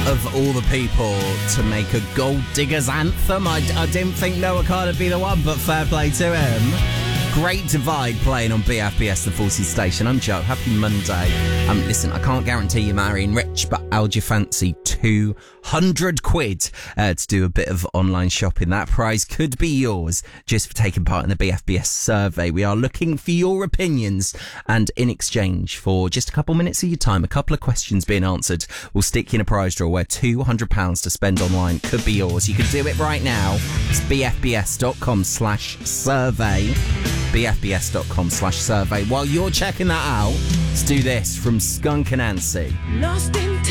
Of all the people to make a Gold Diggers anthem, I didn't think Noah Carter would be the one, but fair play to him. Great Divide playing on BFBS, the 40 station. I'm Joe. Happy Monday. Listen, I can't guarantee you're marrying rich, but how do you fancy 200 quid to do a bit of online shopping? That prize could be yours just for taking part in the BFBS survey. We are looking for your opinions, and in exchange for just a couple minutes of your time, a couple of questions being answered, we'll stick you in a prize draw where £200 to spend online could be yours. You can do it right now. It's bfbs.com/survey. bfbs.com/survey. While you're checking that out, let's do this from Skunk Anansie. Lost in